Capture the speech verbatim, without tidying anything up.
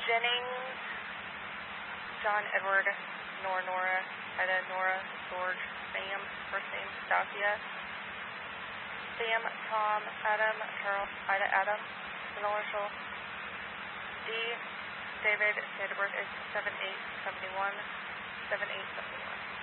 Jennings, John Edward, Nora Nora, Ida Nora, George, Sam, first name Stasia, Sam, Tom, Adam, Charles, Ida Adam, Marshall, D, David, date of birth is seven eight seventy-one, seven eight seventy-one.